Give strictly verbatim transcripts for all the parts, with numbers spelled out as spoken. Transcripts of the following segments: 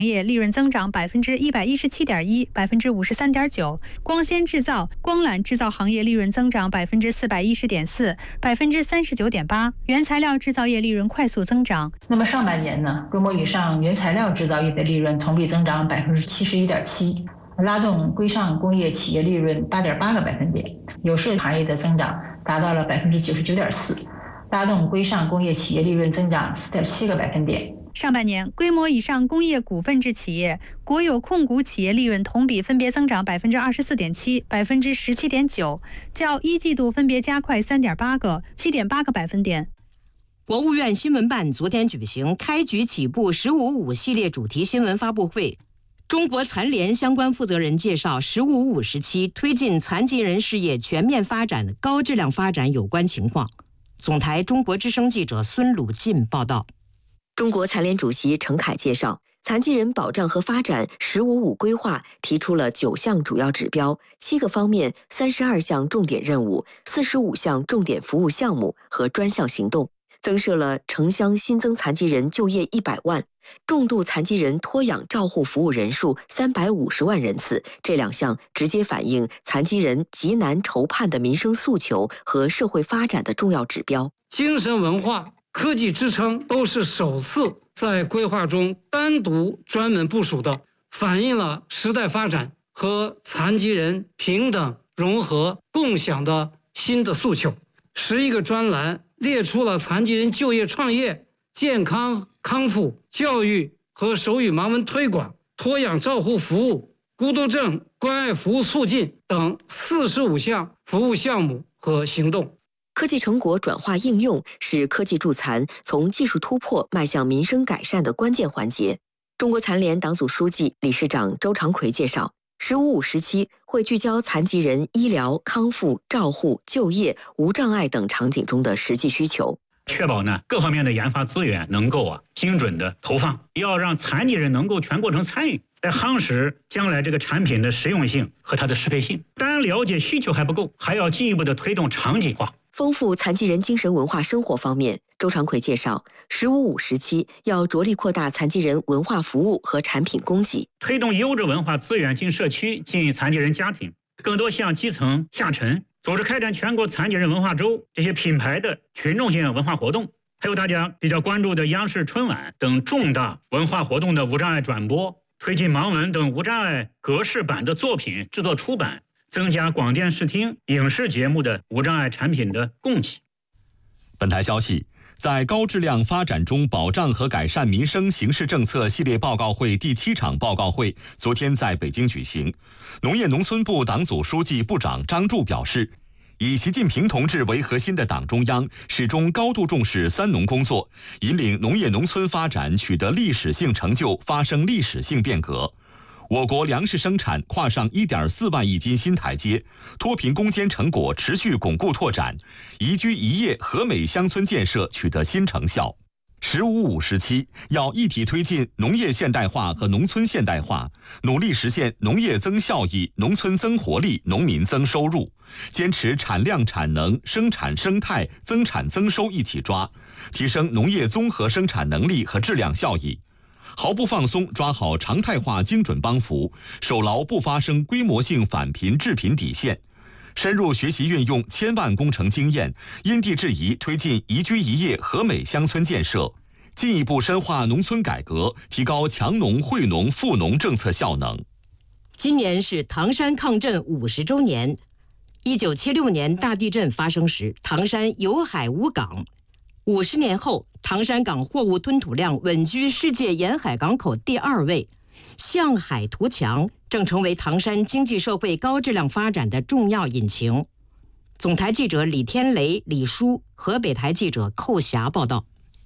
业利润增长百分之一百一十七点一，百分之五十三点九；光纤制造、光缆制造行业利润增长百分之四百一十点四，百分之三十九点八；原材料制造业利润快速增长。 那么上半年呢，规模以上原材料制造业的利润同比增长百分之七十一点七，拉动规上工业企业利润八点八个百分点，有色行业的增长达到了百分之九十九点四，拉动规上工业企业利润增长四点七个百分点。 上半年，规模以上工业股份制企业、国有控股企业利润同比分别增长百分之二十四点七、百分之十七点九，较一季度分别加快三点八个、七点八个百分点。 国务院新闻办昨天举行开局起步“十五五”系列主题新闻发布会。中国残联相关负责人介绍“十五五”时期推进残疾人事业全面发展、高质量发展有关情况。总台中国之声记者孙鲁进报道。 中国残联主席陈凯介绍，残疾人保障和发展“十五五”规划提出了九项主要指标、七个方面、三十二项重点任务、四十五项重点服务项目和专项行动，增设了城乡新增残疾人就业一百万，重度残疾人托养照护服务人数三百五十万人次。这两项直接反映残疾人极难筹盼的民生诉求和社会发展的重要指标。 精神文化、科技支撑都是首次在规划中单独专门部署的，反映了时代发展和残疾人平等、融合、共享的新的诉求。十一个专栏列出了残疾人就业创业、健康康复、教育和手语盲文推广、托养照护服务、孤独症关爱服务促进等四十五项服务项目和行动。 科技成果转化应用是科技助残从技术突破迈向民生改善的关键环节。中国残联党组书记、理事长周长奎介绍，“十五五”时期会聚焦残疾人医疗、康复、照护、就业、无障碍等场景中的实际需求， 确保呢各方面的研发资源能够啊精准的投放，要让残疾人能够全过程参与，来夯实将来这个产品的实用性和它的适配性。单了解需求还不够，还要进一步的推动场景化。 丰富残疾人精神文化生活方面，周长奎介绍，“十五五”时期要着力扩大残疾人文化服务和产品供给， 推动优质文化资源进社区、进残疾人家庭，更多向基层下沉，组织开展全国残疾人文化周这些品牌的群众性文化活动，还有大家比较关注的央视春晚等重大文化活动的无障碍转播，推进盲文等无障碍格式版的作品制作出版，增加广电视听影视节目的无障碍产品的供给。 本台消息，在高质量发展中保障和改善民生形势政策系列报告会第七场报告会昨天在北京举行。农业农村部党组书记、部长张柱表示，以习近平同志为核心的党中央始终高度重视三农工作，引领农业农村发展取得历史性成就，发生历史性变革。我国粮食生产跨上 一点四万亿斤新台阶，脱贫攻坚成果持续巩固拓展，宜居宜业和美乡村建设取得新成效。十五五时期要一体推进农业现代化和农村现代化，努力实现农业增效益、农村增活力、农民增收入，坚持产量产能、生产生态、增产增收一起抓，提升农业综合生产能力和质量效益。毫不放松抓好常态化精准帮扶，守牢不发生规模性返贫致贫底线，深入学习运用千万工程经验，因地制宜推进宜居宜业和美乡村建设，进一步深化农村改革，提高强农惠农富农政策效能。 今年是唐山抗震五十周年。一九七六年大地震发生时，唐山有海无港。五十年后，唐山港货物吞吐量稳居世界沿海港口第二位，向海图强正成为唐山经济社会高质量发展的重要引擎。总台记者李天雷、李舒，河北台记者寇霞报道。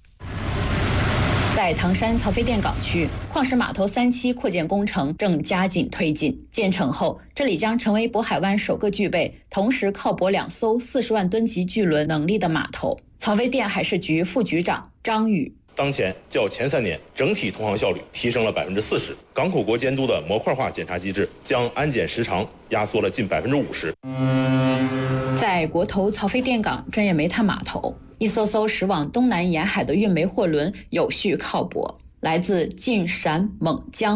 在唐山曹妃甸港区，矿石码头三期扩建工程正加紧推进。建成后，这里将成为渤海湾首个具备同时靠泊两艘四十万吨级巨轮能力的码头。曹妃甸海事局副局长张宇： 当前较前三年整体通航效率提升了百分之四十，港口国监督的模块化检查机制将安检时长压缩了近百分之五十。 在国投曹妃甸港专业煤炭码头，一艘艘驶往东南沿海的运煤货轮有序靠泊。 来自晋陕蒙江。